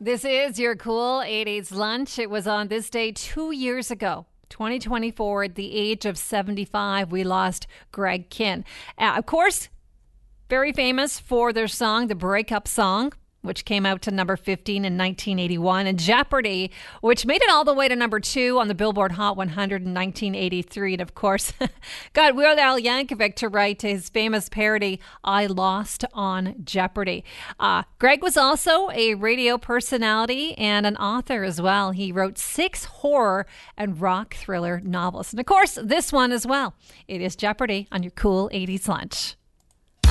This is your cool 80s lunch. It was on this day 2 years ago. 2024, at the age of 75, we lost Greg Kihn. Of course, very famous for their song, The Breakup Song, which came out to number 15 in 1981, and Jeopardy, which made it all the way to number 2 on the Billboard Hot 100 in 1983. And of course, got Weird Al Yankovic to write his famous parody, I Lost on Jeopardy. Greg was also a radio personality and an author as well. He wrote 6 horror and rock thriller novels. And of course, this one as well. It is Jeopardy on your cool 80s lunch.